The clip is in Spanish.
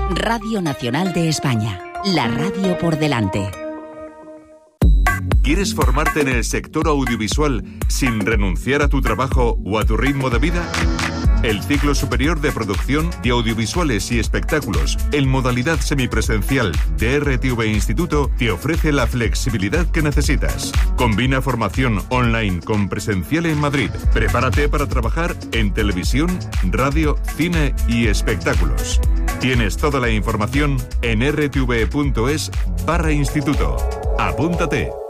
Radio Nacional de España. La radio por delante. ¿Quieres formarte en el sector audiovisual sin renunciar a tu trabajo o a tu ritmo de vida? El ciclo superior de producción de audiovisuales y espectáculos en modalidad semipresencial de RTV Instituto te ofrece la flexibilidad que necesitas. Combina formación online con presencial en Madrid. Prepárate para trabajar en televisión, radio, cine y espectáculos. Tienes toda la información en rtv.es/instituto. Apúntate.